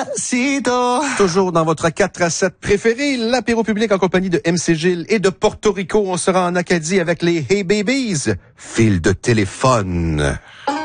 Despacito. Toujours dans votre 4 à 7 préféré, l'apéro public en compagnie de MC Gilles et de Porto Rico. On sera en Acadie avec les Hey Babies. Fil de téléphone.